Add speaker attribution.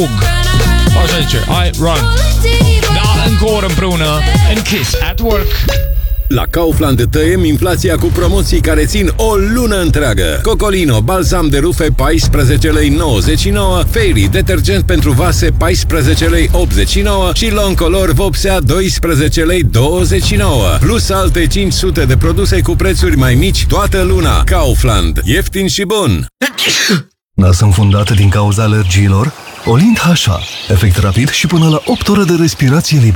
Speaker 1: fug. Așa zice, I run. Da, încă o oră împreună în Kiss at Work.
Speaker 2: La Kaufland tăiem inflația cu promoții care țin o lună întreagă. Cocolino, balsam de rufe 14 lei 99, Fairy, detergent pentru vase 14 lei 89 și Loncolor vopsea 12 lei 29. Plus alte 500 de produse cu prețuri mai mici toată luna. Kaufland. Ieftin și bun.
Speaker 3: Nas înfundat din cauza alergiilor? Olint H.A. Efect rapid și până la 8 ore de respirație liberă.